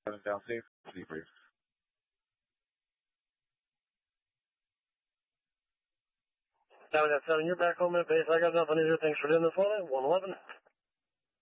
down safe. Debrief. 7 you're back home at base. I got nothing to do. Thanks for doing this one at 111.